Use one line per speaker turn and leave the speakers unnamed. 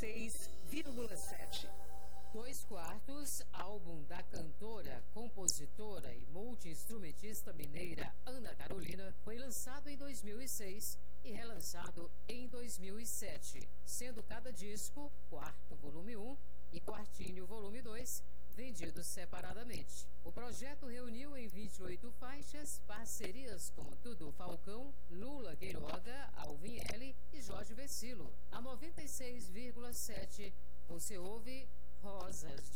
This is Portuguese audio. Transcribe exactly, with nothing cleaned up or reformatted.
seis vírgula sete.
Dois Quartos, álbum da cantora, compositora e multi-instrumentista mineira Ana Carolina, foi lançado em dois mil e seis e relançado em dois mil e sete, sendo cada disco, Quarto volume um e Quartinho volume dois, vendidos separadamente. O projeto reuniu em vinte e oito faixas parcerias com Dudu Falcão, Lula Queiroga, Alvin L e Jorge Vecilo. A noventa e seis vírgula sete você ouve Rosas